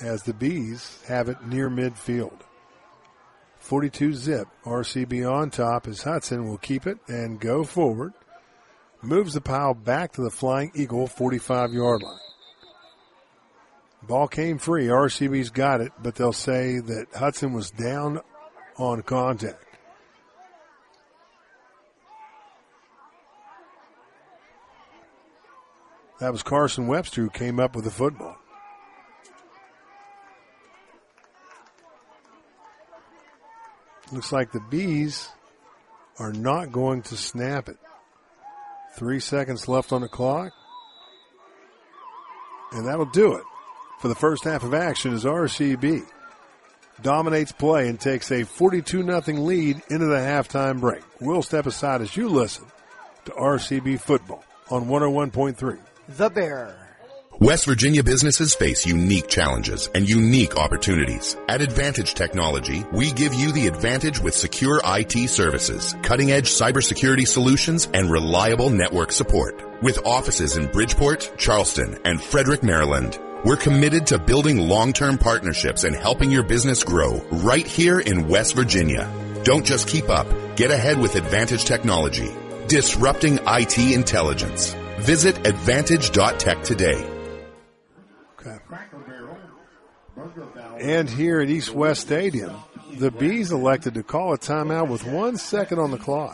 as the Bees have it near midfield. 42 zip. RCB on top as Hudson will keep it and go forward. Moves the pile back to the Flying Eagle 45-yard line. Ball came free. RCB's got it, but they'll say that Hudson was down on contact. That was Carson Webster who came up with the football. Looks like the Bees are not going to snap it. 3 seconds left on the clock. And that'll do it for the first half of action as RCB dominates play and takes a 42-0 lead into the halftime break. We'll step aside as you listen to RCB football on 101.3. The Bear. West Virginia businesses face unique challenges and unique opportunities. At Advantage Technology, we give you the advantage with secure IT services, cutting-edge cybersecurity solutions, and reliable network support. With offices in Bridgeport, Charleston, and Frederick, Maryland, we're committed to building long-term partnerships and helping your business grow right here in West Virginia. Don't just keep up. Get ahead with Advantage Technology, disrupting IT intelligence. Visit advantage.tech today. Okay. And here at East West Stadium, the Bees elected to call a timeout with 1 second on the clock.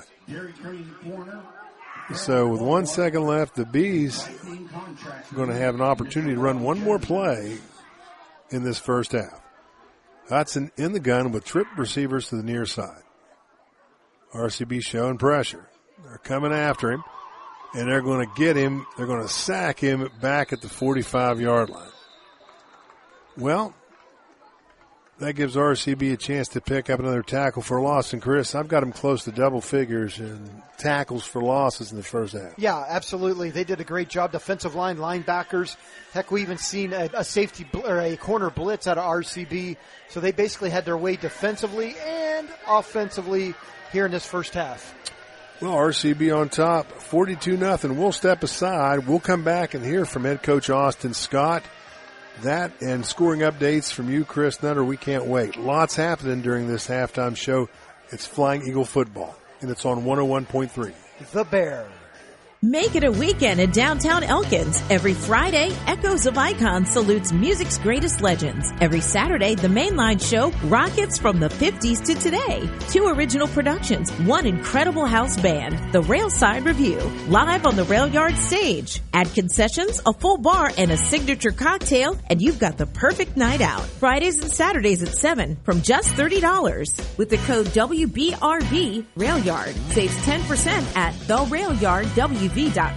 So with 1 second left, the Bees are going to have an opportunity to run one more play in this first half. Hudson in the gun with trip receivers to the near side. RCB showing pressure. They're coming after him. And they're going to get him. They're going to sack him back at the 45-yard line. Well, that gives RCB a chance to pick up another tackle for loss. And, Chris, I've got them close to double figures in tackles for losses in the first half. Yeah, absolutely. They did a great job. Defensive line, linebackers. Heck, we even seen a safety or a corner blitz out of RCB. So they basically had their way defensively and offensively here in this first half. Well, RCB on top, 42-0. We'll step aside. We'll come back and hear from head coach Austin Scott. That and scoring updates from you, Chris Nutter. We can't wait. Lots happening during this halftime show. It's Flying Eagle football, and it's on 101.3. The Bear. Make it a weekend in downtown Elkins. Every Friday, Echoes of Icon salutes music's greatest legends. Every Saturday, the Mainline Show rockets from the 50s to today. 2 original productions, 1 incredible house band, the Railside Review, live on the Rail Yard stage. Add concessions, a full bar, and a signature cocktail, and you've got the perfect night out. Fridays and Saturdays at 7 from just $30. With the code WBRB, Rail Yard saves 10% at therailyardwv.com.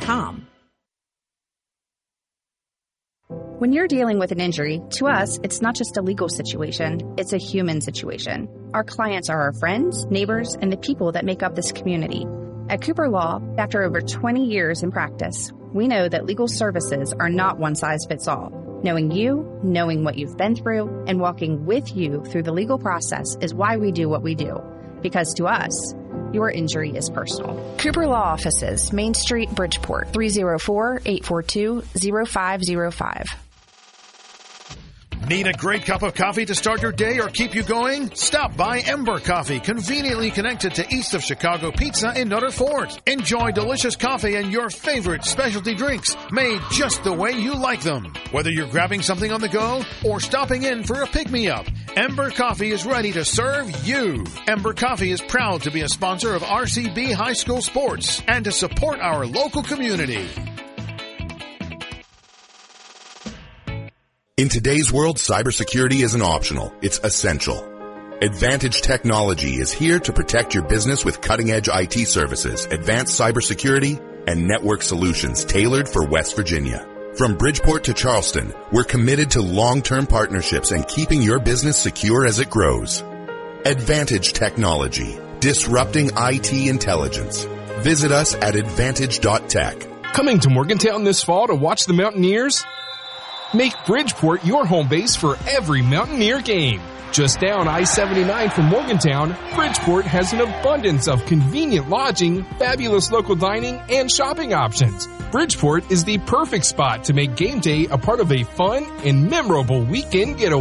When you're dealing with an injury, to us, it's not just a legal situation, it's a human situation. Our clients are our friends, neighbors, and the people that make up this community. At Cooper Law, after over 20 years in practice, we know that legal services are not one size fits all. Knowing you, knowing what you've been through, and walking with you through the legal process is why we do what we do. Because to us, your injury is personal. Cooper Law Offices, Main Street, Bridgeport, 304-842-0505. Need a great cup of coffee to start your day or keep you going? Stop by Ember Coffee, conveniently connected to East of Chicago Pizza in Nutter Fort. Enjoy delicious coffee and your favorite specialty drinks, made just the way you like them. Whether you're grabbing something on the go or stopping in for a pick-me-up, Ember Coffee is ready to serve you. Ember Coffee is proud to be a sponsor of RCB High School Sports and to support our local community. In today's world, cybersecurity isn't optional. It's essential. Advantage Technology is here to protect your business with cutting-edge IT services, advanced cybersecurity, and network solutions tailored for West Virginia. From Bridgeport to Charleston, we're committed to long-term partnerships and keeping your business secure as it grows. Advantage Technology, disrupting IT intelligence. Visit us at advantage.tech. Coming to Morgantown this fall to watch the Mountaineers? Make Bridgeport your home base for every Mountaineer game. Just down I-79 from Morgantown, Bridgeport has an abundance of convenient lodging, fabulous local dining, and shopping options. Bridgeport is the perfect spot to make game day a part of a fun and memorable weekend getaway.